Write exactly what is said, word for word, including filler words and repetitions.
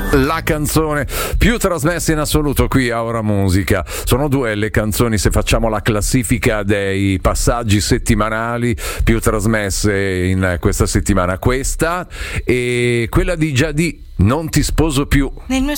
La canzone più trasmessa in assoluto qui a Ora Musica. Sono due le canzoni, se facciamo la classifica dei passaggi settimanali più trasmesse in questa settimana, questa e quella di Giadì, Non ti sposo più. Nel mio